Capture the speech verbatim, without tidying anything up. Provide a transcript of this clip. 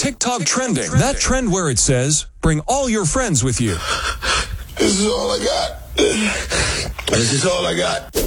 TikTok trending. That trend where it says, bring all your friends with you. This is all I got. This is all I got.